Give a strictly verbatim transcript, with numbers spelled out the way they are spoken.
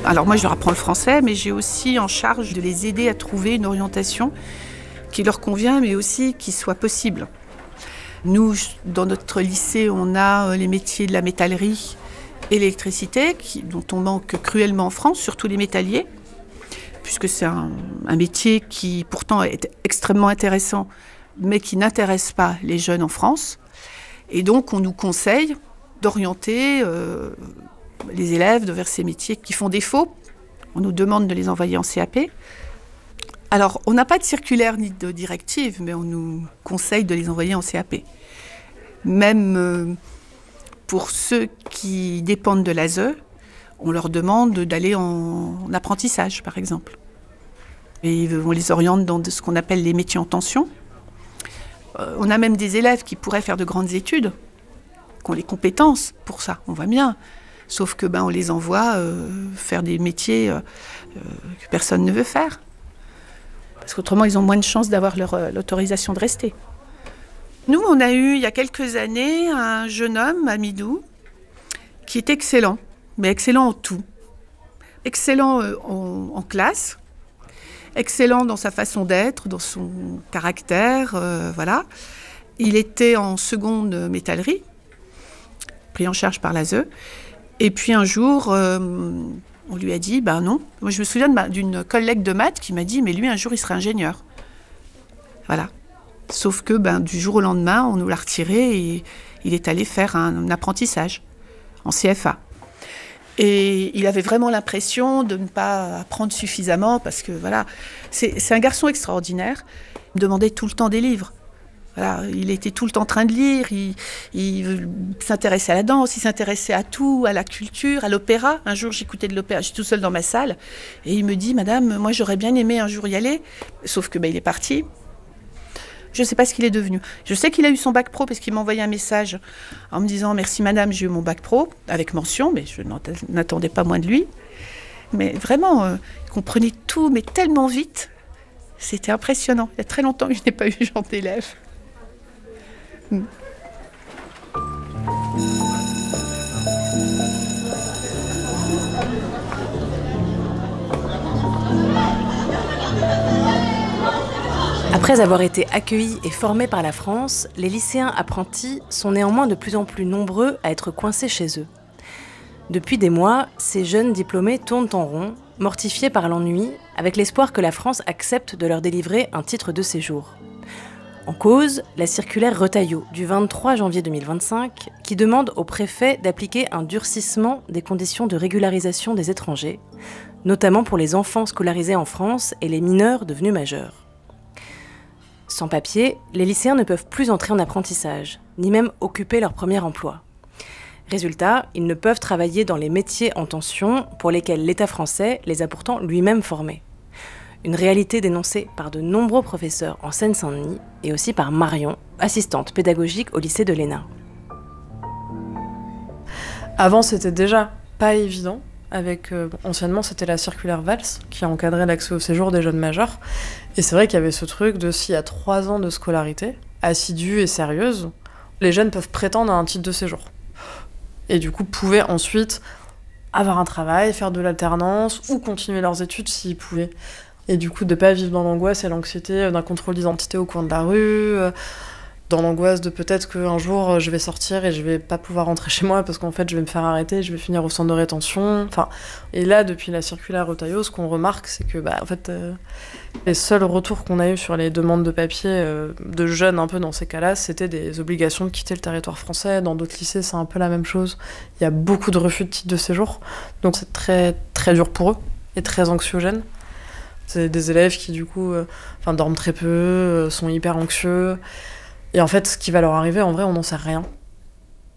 Alors moi, je leur apprends le français, mais j'ai aussi en charge de les aider à trouver une orientation qui leur convient, mais aussi qui soit possible. Nous, dans notre lycée, on a les métiers de la métallerie et l'électricité, qui, dont on manque cruellement en France, surtout les métalliers, puisque c'est un, un métier qui pourtant est extrêmement intéressant, mais qui n'intéresse pas les jeunes en France. Et donc, on nous conseille d'orienter euh, les élèves vers ces métiers qui font défaut. On nous demande de les envoyer en C A P. Alors, on n'a pas de circulaire ni de directive, mais on nous conseille de les envoyer en C A P. Même euh, pour ceux qui dépendent de l'A S E, on leur demande d'aller en, en apprentissage, par exemple. Et on les oriente dans ce qu'on appelle les métiers en tension. Euh, on a même des élèves qui pourraient faire de grandes études, qui ont les compétences pour ça, on voit bien. Sauf que ben, on les envoie euh, faire des métiers euh, que personne ne veut faire. Parce qu'autrement, ils ont moins de chances d'avoir leur, euh, l'autorisation de rester. Nous, on a eu, il y a quelques années, un jeune homme, Amidou, qui est excellent, mais excellent en tout. Excellent euh, en, en classe, excellent dans sa façon d'être, dans son caractère, euh, voilà. Il était en seconde métallerie, pris en charge par l'A S E. Et puis un jour, euh, on lui a dit, ben non. Moi, je me souviens de ma, d'une collègue de maths qui m'a dit, mais lui, un jour, il serait ingénieur. Voilà. Sauf que ben, du jour au lendemain, on nous l'a retiré et il est allé faire un, un apprentissage en C F A. Et il avait vraiment l'impression de ne pas apprendre suffisamment parce que voilà, c'est, c'est un garçon extraordinaire. Il me demandait tout le temps des livres. Voilà, il était tout le temps en train de lire, il, il s'intéressait à la danse, il s'intéressait à tout, à la culture, à l'opéra. Un jour, j'écoutais de l'opéra, j'étais tout seul dans ma salle, et il me dit, Madame, moi j'aurais bien aimé un jour y aller, sauf que ben, il est parti. Je ne sais pas ce qu'il est devenu. Je sais qu'il a eu son bac pro parce qu'il m'a envoyé un message en me disant, merci Madame, j'ai eu mon bac pro, avec mention, mais je n'attendais pas moins de lui. Mais vraiment, euh, il comprenait tout, mais tellement vite, c'était impressionnant. Il y a très longtemps que je n'ai pas eu ce genre d'élève. Hmm. Après avoir été accueillis et formés par la France, les lycéens apprentis sont néanmoins de plus en plus nombreux à être coincés chez eux. Depuis des mois, ces jeunes diplômés tournent en rond, mortifiés par l'ennui, avec l'espoir que la France accepte de leur délivrer un titre de séjour. En cause, la circulaire Retailleau du vingt-trois janvier deux mille vingt-cinq qui demande au préfet d'appliquer un durcissement des conditions de régularisation des étrangers, notamment pour les enfants scolarisés en France et les mineurs devenus majeurs. Sans papier, les lycéens ne peuvent plus entrer en apprentissage, ni même occuper leur premier emploi. Résultat, ils ne peuvent travailler dans les métiers en tension pour lesquels l'État français les a pourtant lui-même formés. Une réalité dénoncée par de nombreux professeurs en Seine-Saint-Denis et aussi par Marion, assistante pédagogique au lycée de l'E N A. Avant, c'était déjà pas évident. Avec, euh, anciennement, c'était la circulaire Valls qui encadrait l'accès au séjour des jeunes majeurs. Et c'est vrai qu'il y avait ce truc de s'il y a trois ans de scolarité, assidue et sérieuse, les jeunes peuvent prétendre à un titre de séjour. Et du coup, pouvaient ensuite avoir un travail, faire de l'alternance ou continuer leurs études s'ils pouvaient. Et du coup, de pas vivre dans l'angoisse et l'anxiété d'un contrôle d'identité au coin de la rue, dans l'angoisse de peut-être qu'un jour je vais sortir et je vais pas pouvoir rentrer chez moi parce qu'en fait je vais me faire arrêter, je vais finir au centre de rétention. Enfin, et là, depuis la circulaire Retailleau, ce qu'on remarque, c'est que bah, en fait, euh, les seuls retours qu'on a eu sur les demandes de papier euh, de jeunes un peu dans ces cas-là, c'était des obligations de quitter le territoire français. Dans d'autres lycées, c'est un peu la même chose. Il y a beaucoup de refus de titre de séjour, donc c'est très très dur pour eux et très anxiogène. C'est des élèves qui du coup, euh, enfin, dorment très peu, euh, sont hyper anxieux. Et en fait, ce qui va leur arriver, en vrai, on n'en sait rien.